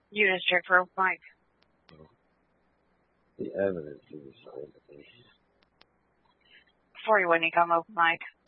You just check for open mic. The evidence is assigned to me. Before you wouldn't come open mic.